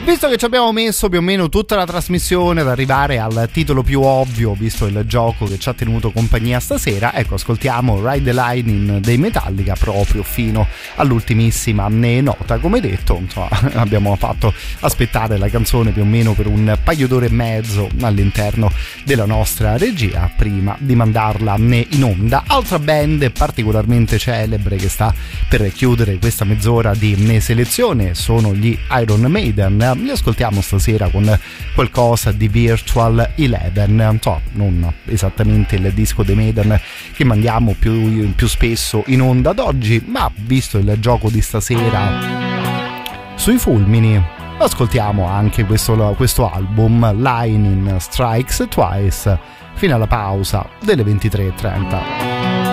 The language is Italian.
Visto che ci abbiamo messo più o meno tutta la trasmissione ad arrivare al titolo più ovvio, visto il gioco che ci ha tenuto compagnia stasera, ecco, ascoltiamo Ride the Lightning dei Metallica proprio fino all'ultimissima nota. Come detto, insomma, abbiamo fatto aspettare la canzone più o meno per un paio d'ore e mezzo all'interno della nostra regia prima di mandarla in onda. Altra band particolarmente celebre che sta per chiudere questa mezz'ora di selezione sono gli Iron Maiden. Li ascoltiamo stasera con qualcosa di Virtual Eleven, non esattamente il disco dei Maiden che mandiamo più spesso in onda ad oggi, ma visto il gioco di stasera sui fulmini, ascoltiamo anche questo album Lightning Strikes Twice fino alla pausa delle 23:30.